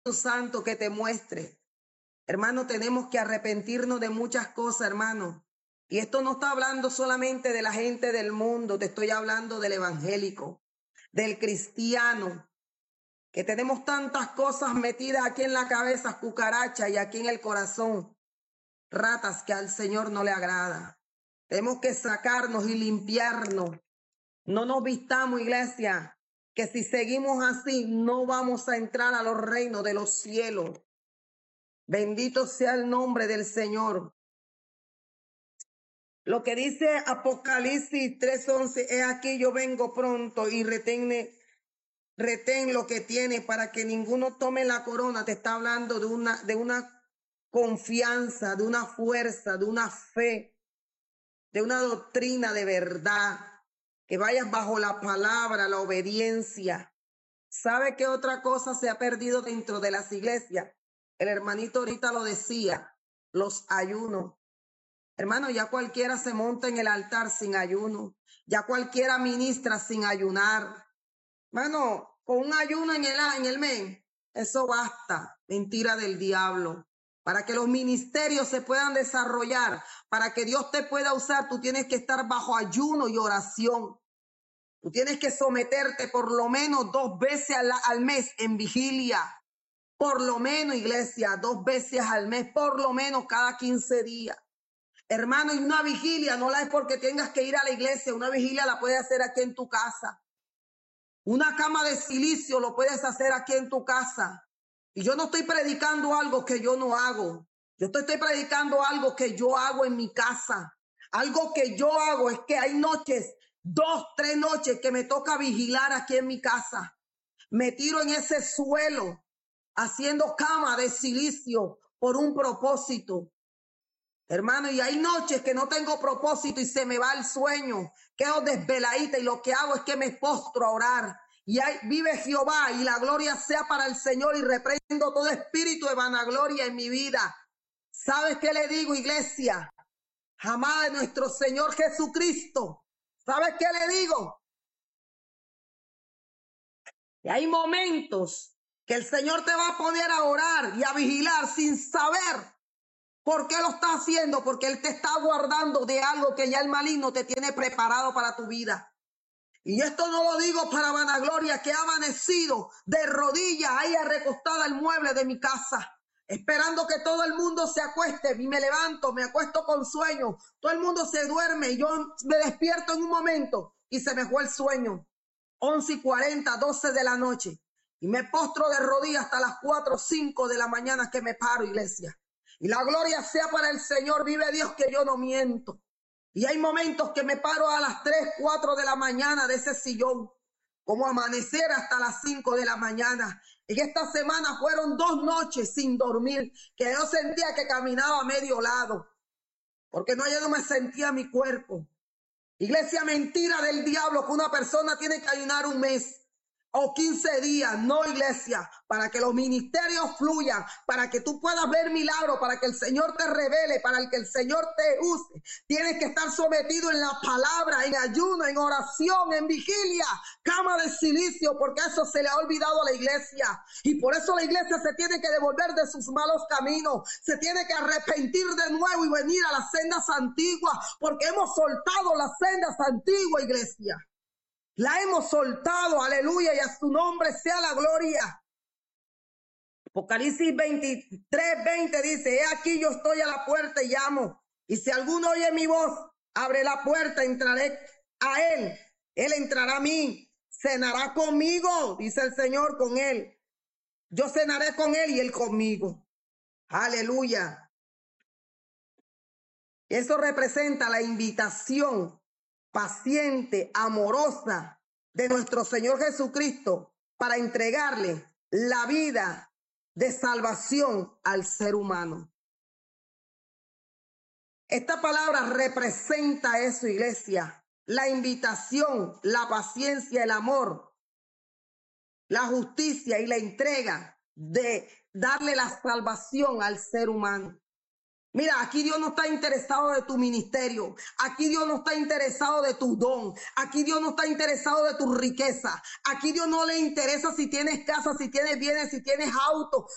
Santo que te muestre. Hermano, tenemos que arrepentirnos de muchas cosas, hermano. Y esto no está hablando solamente de la gente del mundo, te estoy hablando del evangélico, del cristiano, que tenemos tantas cosas metidas aquí en la cabeza, cucarachas, y aquí en el corazón, ratas que al Señor no le agrada. Tenemos que sacarnos y limpiarnos. No nos vistamos, iglesia, que si seguimos así no vamos a entrar a los reinos de los cielos. Bendito sea el nombre del Señor. Lo que dice Apocalipsis 3:11, he aquí yo vengo pronto y retén lo que tiene para que ninguno tome la corona. Te está hablando de una confianza, de una fuerza, de una fe, de una doctrina de verdad. Que vayas bajo la palabra, la obediencia. ¿Sabe qué otra cosa se ha perdido dentro de las iglesias? El hermanito ahorita lo decía, los ayunos. Hermano, ya cualquiera se monta en el altar sin ayuno. Ya cualquiera ministra sin ayunar. Hermano, con un ayuno en el mes, eso basta. Mentira del diablo. Para que los ministerios se puedan desarrollar, para que Dios te pueda usar, tú tienes que estar bajo ayuno y oración. Tú tienes que someterte por lo menos 2 veces al mes en vigilia. Por lo menos, iglesia, 2 veces al mes, por lo menos cada 15 días. Hermano, y una vigilia no la es porque tengas que ir a la iglesia. Una vigilia la puedes hacer aquí en tu casa. Una cama de silicio lo puedes hacer aquí en tu casa. Y yo no estoy predicando algo que yo no hago. Yo estoy predicando algo que yo hago en mi casa. Algo que yo hago es que hay noches, 2, 3 noches que me toca vigilar aquí en mi casa. Me tiro en ese suelo haciendo cama de silicio por un propósito. Hermano, y hay noches que no tengo propósito y se me va el sueño. Quedo desveladita y lo que hago es que me postro a orar. Y ahí vive Jehová y la gloria sea para el Señor y reprendo todo espíritu de vanagloria en mi vida. ¿Sabes qué le digo, iglesia? Jamás de nuestro Señor Jesucristo. ¿Sabes qué le digo? Y hay momentos que el Señor te va a poner a orar y a vigilar sin saber por qué lo está haciendo, porque Él te está guardando de algo que ya el maligno te tiene preparado para tu vida. Y esto no lo digo para vanagloria, que ha amanecido de rodillas ahí recostada al mueble de mi casa, esperando que todo el mundo se acueste, y me levanto, me acuesto con sueño, todo el mundo se duerme y yo me despierto en un momento y se me fue el sueño. 11:40, 12 de la noche, y me postro de rodillas hasta las 4, 5 de la mañana que me paro, iglesia. Y la gloria sea para el Señor, vive Dios que yo no miento. Y hay momentos que me paro a las 3, 4 de la mañana de ese sillón, como amanecer hasta las 5 de la mañana. En esta semana fueron 2 noches sin dormir, que yo sentía que caminaba a medio lado, porque yo no me sentía mi cuerpo. Iglesia, mentira del diablo que una persona tiene que ayunar un mes o 15 días. No, iglesia, para que los ministerios fluyan, para que tú puedas ver milagros, para que el Señor te revele, para que el Señor te use, tienes que estar sometido en la palabra, en ayuno, en oración, en vigilia, cama de silicio, porque eso se le ha olvidado a la iglesia. Y por eso la iglesia se tiene que devolver de sus malos caminos, se tiene que arrepentir de nuevo y venir a las sendas antiguas, porque hemos soltado las sendas antiguas, iglesia. La hemos soltado, aleluya, y a su nombre sea la gloria. Apocalipsis 23:20 dice, he aquí yo estoy a la puerta y llamo, y si alguno oye mi voz, abre la puerta, entraré a él entrará a mí, cenará conmigo, dice el Señor, con él. Yo cenaré con él y él conmigo. Aleluya. Eso representa la invitación paciente, amorosa de nuestro Señor Jesucristo para entregarle la vida de salvación al ser humano. Esta palabra representa eso, iglesia, la invitación, la paciencia, el amor, la justicia y la entrega de darle la salvación al ser humano. Mira, aquí Dios no está interesado de tu ministerio. Aquí Dios no está interesado de tu don. Aquí Dios no está interesado de tu riqueza. Aquí Dios no le interesa si tienes casa, si tienes bienes, si tienes auto,